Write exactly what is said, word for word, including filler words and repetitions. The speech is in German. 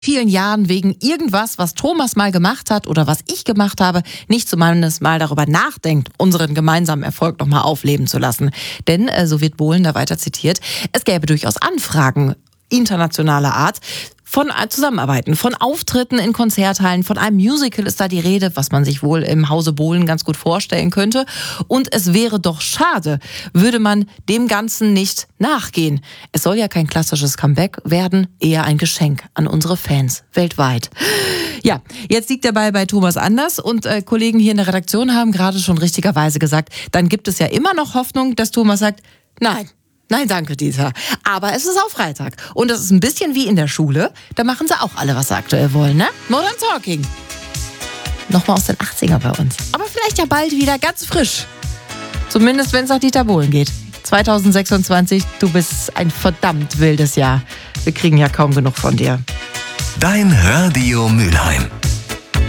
vielen Jahren wegen irgendwas, was Thomas mal gemacht hat oder was ich gemacht habe, nicht zumindest mal darüber nachdenkt, unseren gemeinsamen Erfolg nochmal aufleben zu lassen. Denn, äh, so wird Bohlen da weiter zitiert, es gäbe durchaus Anfragen internationaler Art von Zusammenarbeiten, von Auftritten in Konzerthallen, von einem Musical ist da die Rede, was man sich wohl im Hause Bohlen ganz gut vorstellen könnte. Und es wäre doch schade, würde man dem Ganzen nicht nachgehen. Es soll ja kein klassisches Comeback werden, eher ein Geschenk an unsere Fans weltweit. Ja, jetzt liegt der Ball bei Thomas Anders und äh, Kollegen hier in der Redaktion haben gerade schon richtigerweise gesagt, dann gibt es ja immer noch Hoffnung, dass Thomas sagt, nein. Nein, danke, Dieter. Aber es ist auch Freitag. Und das ist ein bisschen wie in der Schule. Da machen sie auch alle, was sie aktuell wollen, ne? Modern Talking. Nochmal aus den achtziger bei uns. Aber vielleicht ja bald wieder ganz frisch. Zumindest, wenn es nach Dieter Bohlen geht. zwanzig sechsundzwanzig, du bist ein verdammt wildes Jahr. Wir kriegen ja kaum genug von dir. Dein Radio Mülheim.